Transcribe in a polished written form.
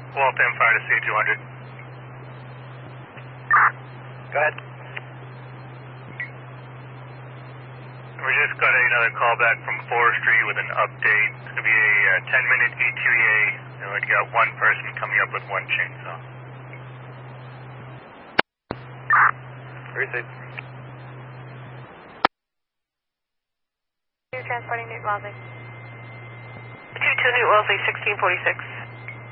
Waltham Fire to C200. Go ahead. We just got another call back from Forestry with an update. It's going to be a 10-minute ETA. They already got one person coming up with one chainsaw. Received. You're transporting Newt Wellesley. 22 Newt Wellesley, 1646.